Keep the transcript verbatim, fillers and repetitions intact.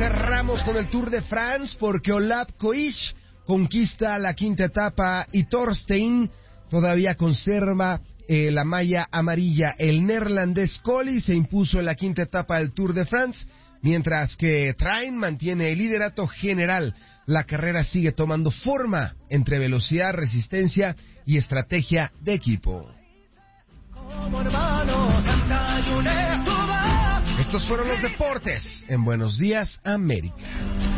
Cerramos con el Tour de France porque Olav Koish conquista la quinta etapa y Thorstein todavía conserva eh, la malla amarilla. El neerlandés Colli se impuso en la quinta etapa del Tour de France, mientras que Train mantiene el liderato general. La carrera sigue tomando forma entre velocidad, resistencia y estrategia de equipo. Estos fueron los deportes en Buenos Días, América.